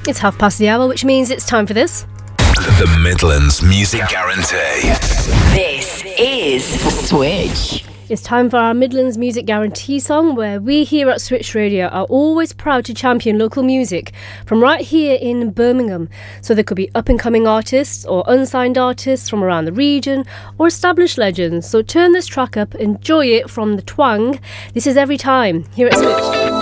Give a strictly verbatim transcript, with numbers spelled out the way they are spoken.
It's half past the hour, which means it's time for this. The Midlands Music Guarantee. This is Switch. It's time for our Midlands Music Guarantee song, where we here at Switch Radio are always proud to champion local music from right here in Birmingham. So there could be up-and-coming artists or unsigned artists from around the region or established legends. So turn this track up, enjoy it from the twang. This is Every Time here at Switch.